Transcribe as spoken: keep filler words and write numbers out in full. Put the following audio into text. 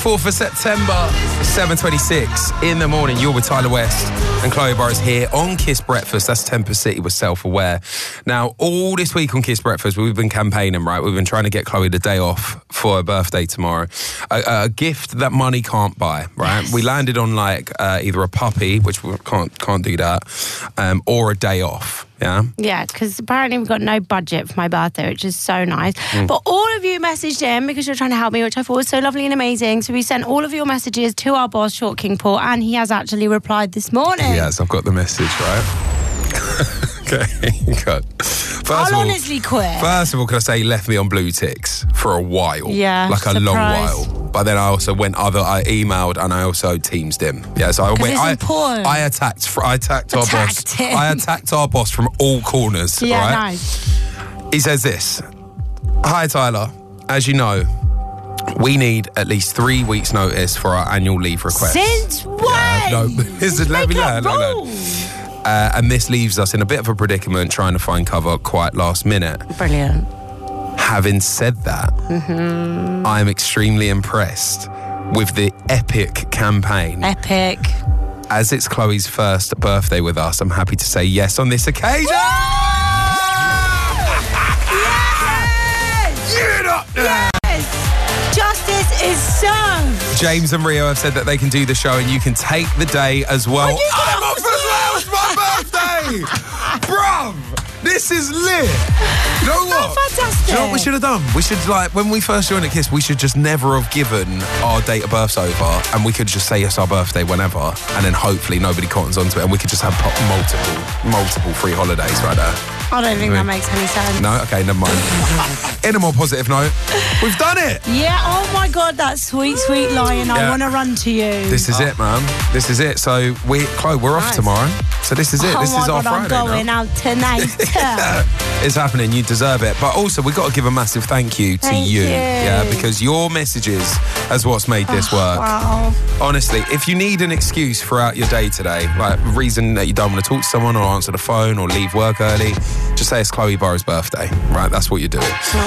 twenty-fourth of September, seven twenty-six in the morning. You're with Tyler West and Chloe Burrows here on Kiss Breakfast. That's Temper City with Self-Aware. Now, all this week on Kiss Breakfast, we've been campaigning, right? We've been trying to get Chloe the day off for her birthday tomorrow. A, a gift that money can't buy, right? Yes. We landed on like uh, either a puppy, which we can't can't do that, um, or a day off. Yeah, yeah, because apparently we've got no budget for my birthday, which is so nice. Mm. But all of you messaged in because you're trying to help me, which I thought was so lovely and amazing. So we sent all of your messages to our boss, Short King Paul, and he has actually replied this morning. Yes, I've got the message, right? Okay, good. First I'll of all, honestly quit. First of all, can I say he left me on blue ticks for a while? Yeah, like a surprise. long while. But then I also went other. I emailed and I also teamsed him. Yeah, so I went. It's I, important. I attacked. I attacked our Attacked boss. him. I attacked our boss from all corners. Yeah, right? nice. He says this. Hi Tyler, as you know, we need at least three weeks' notice for our annual leave request. Since when? Yeah, no, this is, let me learn. Uh, and this leaves us in a bit of a predicament trying to find cover quite last minute. Brilliant. Having said that, mm-hmm. I am extremely impressed with the epic campaign. Epic. As it's Chloe's first birthday with us, I'm happy to say yes on this occasion. Yes! Get up there! Yes! Justice is served. James and Rio have said that they can do the show and you can take the day as well. I'm off as well. It's my birthday! Bruv! This is lit. You know what? Oh, fantastic. Do you know what we should have done? We should, like, when we first joined at Kiss, we should just never have given our date of birth over and we could just say yes, our birthday whenever, and then hopefully nobody cottons onto it and we could just have multiple, multiple free holidays right there. I don't think I mean, that makes any sense. No? Okay, never mind. In a more positive note, we've done it. Yeah, oh my God, that sweet, sweet lion. Yeah. I want to run to you. This is oh. it, man. This is it. So, we, Chloe, we're nice. off tomorrow. So this is it. Oh this is our God, Friday I'm going now. out tonight. It's happening. You deserve it. But also, we've got to give a massive thank you to thank you. you. Yeah, because your messages is what's made this oh, work. Wow. Honestly, if you need an excuse throughout your day today, like a reason that you don't want to talk to someone or answer the phone or leave work early, just say it's Chloe Burrows' birthday. Right? That's what you're doing.